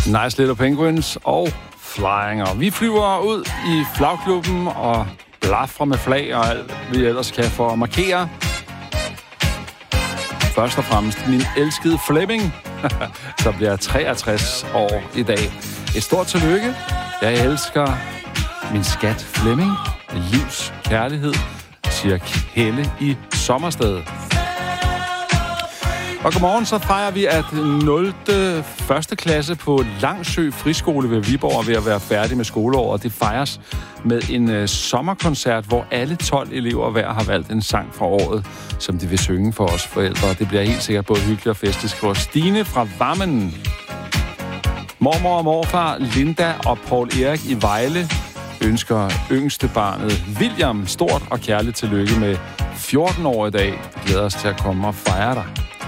Nice Little Penguins og Flying. Og vi flyver ud i flagklubben og blafrer med flag og alt, vi ellers kan for at markere. Først og fremmest min elskede Flemming, der bliver 63 år i dag. Et stort tillykke. Jeg elsker min skat Flemming. Livs kærlighed, siger Helle i Sommersted. Og godmorgen, så fejrer vi, at 0. første klasse på Langsø Friskole ved Viborg er ved at være færdig med skoleåret. Det fejres med en sommerkoncert, hvor alle 12 elever hver har valgt en sang fra året, som de vil synge for os forældre. Det bliver helt sikkert både hyggeligt og festligt, skriver Stine fra Vammen. Mormor og morfar Linda og Paul Erik i Vejle ønsker yngste barnet William stort og kærligt tillykke med 14 år i dag. Vi glæder os til at komme og fejre dig.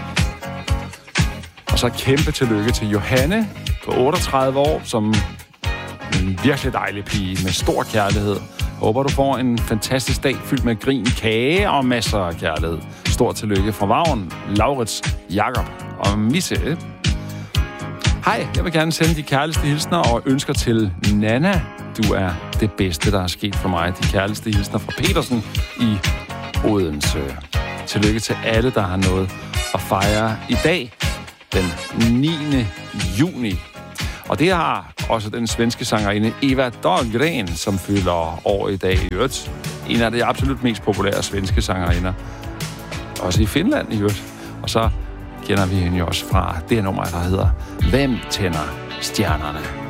Og så kæmpe tillykke til Johanne på 38 år, som en virkelig dejlig pige med stor kærlighed. Håber, du får en fantastisk dag fyldt med grin, kage og masser af kærlighed. Stort tillykke fra Vagn, Laurits, Jakob og Misse. Hej, jeg vil gerne sende de kærligste hilsner og ønsker til Nana. Du er det bedste, der er sket for mig. De kærligste hilsner fra Petersen i Odense. Tillykke til alle, der har noget at fejre i dag, den 9. juni. Og det har også den svenske sangerinde Eva Dahlgren, som fylder år i dag i øvrigt. En af de absolut mest populære svenske sangerinder. Også i Finland i øvrigt. Og så kender vi hende jo også fra det nummer, der hedder Hvem tænder stjernerne?